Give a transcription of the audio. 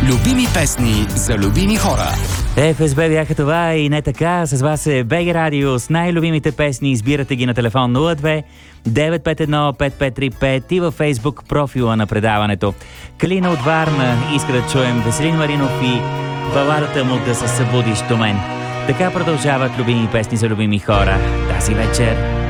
Любими песни за любими хора. ФСБ бяха това и не така. С вас е БГ Радио с най-любимите песни. Избирате ги на телефон 02 951 5535 и във Фейсбук профила на предаването. Калина от Варна иска да чуем Веселин Маринов и баладата му "Да се събудиш до мен". Така продължават любими песни за любими хора тази вечер.